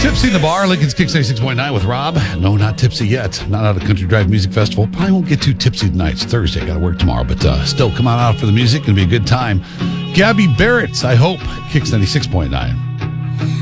Tipsy in the bar, Lincoln's Kicks 96.9 with Rob. No, not tipsy yet. Not out of Country Drive Music Festival. Probably won't get too tipsy tonight. It's Thursday. Got to work tomorrow. But still, come on out for the music. It'll be a good time. Gabby Barrett, I hope. Kicks 96.9.